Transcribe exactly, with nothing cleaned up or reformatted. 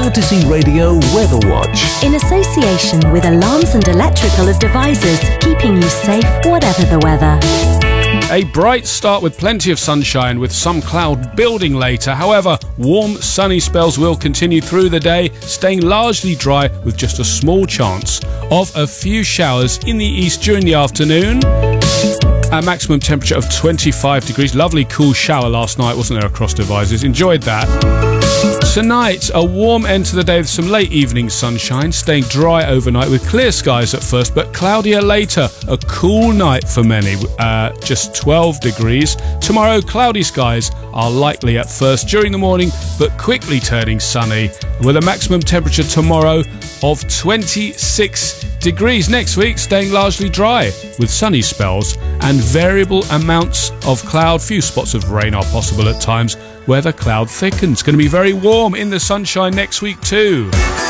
Courtesy Radio Weather Watch. In association with Alarms and Electrical Devices, keeping you safe whatever the weather. A bright start with plenty of sunshine, with some cloud building later. However, warm, sunny spells will continue through the day, staying largely dry with just a small chance of a few showers in the east during the afternoon. A maximum temperature of twenty-five degrees. Lovely cool shower last night, wasn't there, across Devizes? Enjoyed that. Tonight, a warm end to the day with some late evening sunshine, staying dry overnight with clear skies at first, but cloudier later. A cool night for many, uh, just twelve degrees. Tomorrow, cloudy skies are likely at first during the morning, but quickly turning sunny, with a maximum temperature tomorrow of twenty-six degrees. Next week, staying largely dry with sunny spells and variable amounts of cloud. Few spots of rain are possible at times where the cloud thickens. Going to be very warm in the sunshine next week too.